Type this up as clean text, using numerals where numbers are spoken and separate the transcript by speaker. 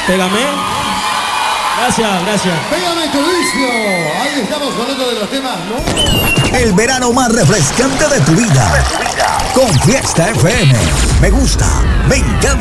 Speaker 1: Pégame. Gracias.
Speaker 2: Pégame tu vicio. Ahí estamos con otro de los temas, ¿no?
Speaker 3: El verano más refrescante de tu vida. Con Fiesta FM. Me gusta, me encanta.